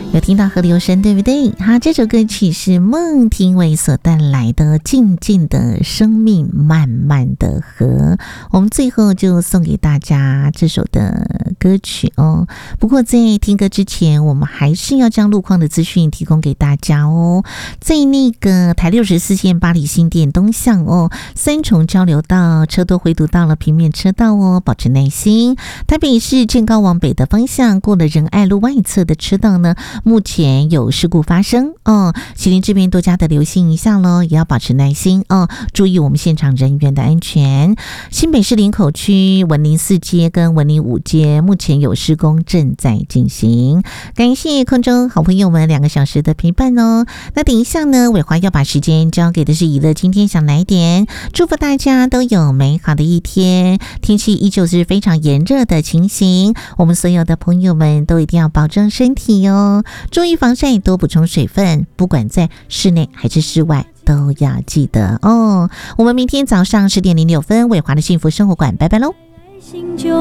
有听到河流声对不对？好，这首歌曲是孟庭苇所带来的《静静的生命慢慢的河》，我们最后就送给大家这首的歌曲哦。不过在听歌之前，我们还是要将路况的资讯提供给大家哦。在那个台64线八里新店东向哦，三重交流道车多回堵到了平面车道哦，保持耐心。台北市健高往北的方向，过了仁爱路外侧的车道呢，目前有事故发生哦，喜林这边多加的留心一下咯，也要保持耐心哦，注意我们现场人员的安全。新北市林口区文林4街跟文林5街目前有施工正在进行。感谢空中好朋友们2个小时的陪伴哦。那等一下呢，伟华要把时间交给的是以乐今天想来点，祝福大家都有美好的一天。天气依旧是非常炎热的情形，我们所有的朋友们都一定要保重身体哦，注意防晒，多补充水分，不管在室内还是室外都要记得哦。我们明天早上10点06分，伟华的幸福生活馆，拜拜喽。